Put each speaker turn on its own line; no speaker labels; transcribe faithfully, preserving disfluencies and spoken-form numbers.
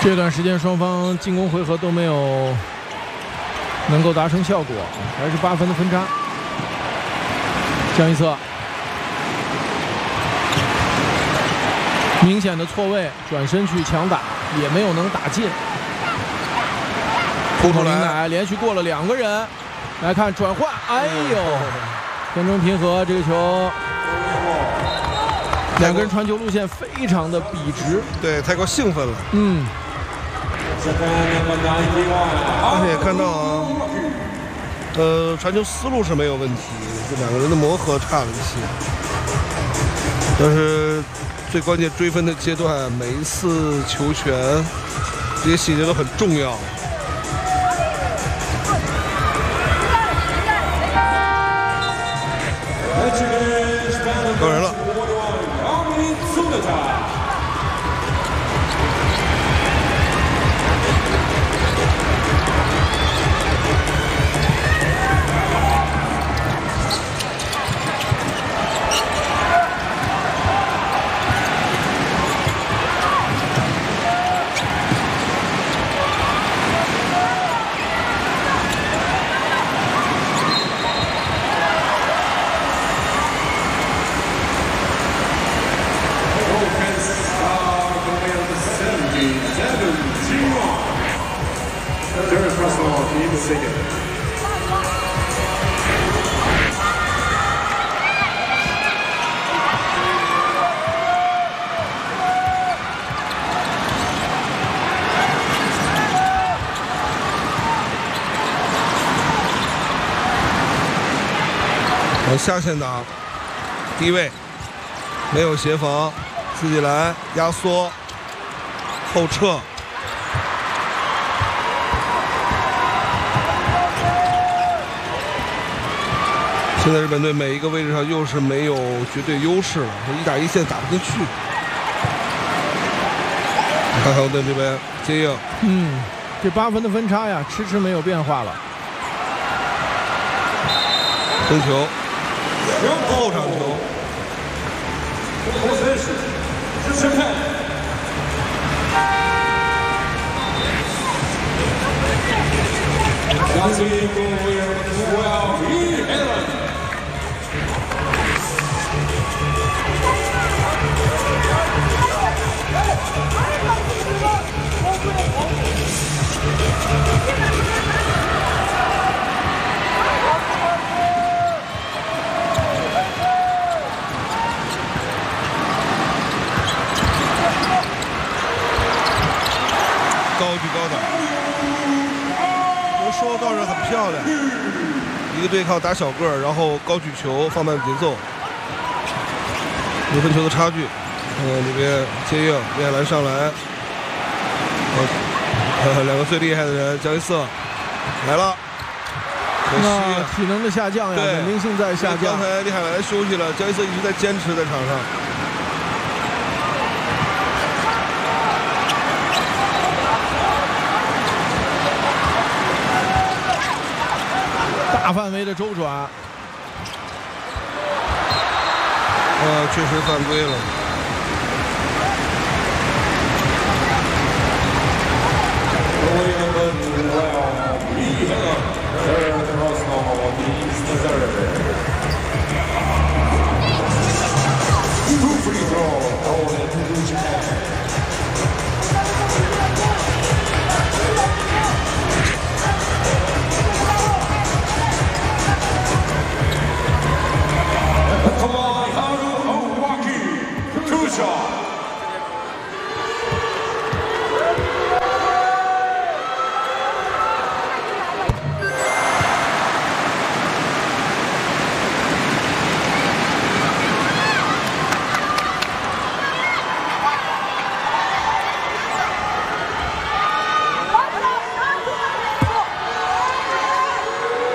这段时间双方进攻回合都没有能够达成效果，还是八分的分差。江一策明显的错位，转身去强打，也没有能打进。
扑出来，
奶连续过了两个人，来看转换，哎呦，分钟平和，这个球。两个人传球路线非常的笔直，
对，太过兴奋了。
嗯，
而且也看到啊，呃，传球思路是没有问题，这两个人的磨合差了一些。但是最关键追分的阶段，每一次球权这些细节都很重要。高人了。往下线打，低位没有协防，自己来压缩后撤。现在日本队每一个位置上又是没有绝对优势了，一打一线打不进去。看看我队这边接应，
嗯，这八分的分差呀，迟迟没有变化了。
争球，后场球。高举高打，能收到这很漂亮。一个对抗打小个儿，然后高举球放慢节奏，五分球的差距。看看这边接应，叶海兰上来，呃，两个最厉害的人，江一瑟来了。可惜
那体能的下降呀，稳定性在下降。
刚才李海兰休息了，江一瑟一直在坚持在场上。
大范围的周转，
呃，确实犯规了。